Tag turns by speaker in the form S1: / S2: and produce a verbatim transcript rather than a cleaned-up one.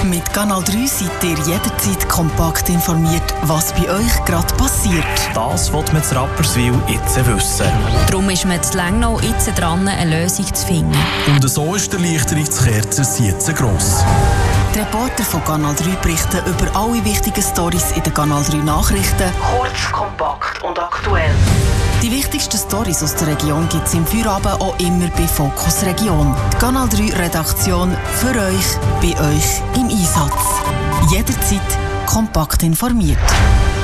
S1: Mit Kanal drei seid ihr jederzeit kompakt informiert, was bei euch gerade passiert.
S2: Das will man in Rapperswil jetzt wissen.
S3: Darum ist man in Lengnau jetzt dran, eine Lösung zu finden.
S2: Und so ist der Erleichterungskerzen jetzt gross.
S1: Die Reporter von Kanal drei berichten über alle wichtigen Storys in den Kanal drei Nachrichten. Kurz, kompakt und aktuell. Die wichtigsten Storys aus der Region gibt es im Feierabend auch immer bei Fokus Region. Die Kanal drei Redaktion für euch, bei euch im Einsatz. Jederzeit kompakt informiert.